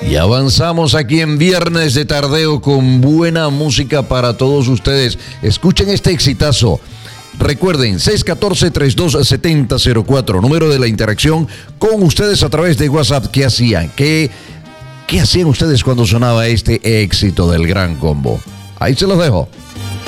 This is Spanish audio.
Y avanzamos aquí en Viernes de Tardeo con buena música para todos ustedes. Escuchen este exitazo. Recuerden, 614-327004, número de la interacción con ustedes a través de WhatsApp. ¿Qué hacían? ¿Qué hacían ustedes cuando sonaba este éxito del Gran Combo? Ahí se los dejo.